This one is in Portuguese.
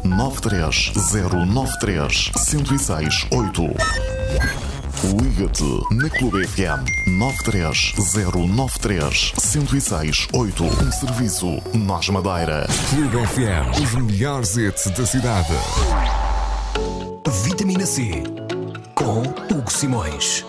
93093 1068. Liga-te na Clube FM 93093 1068. Um serviço Nós Madeira. Clube FM, os melhores hits da cidade. Vitamina C com Hugo Simões.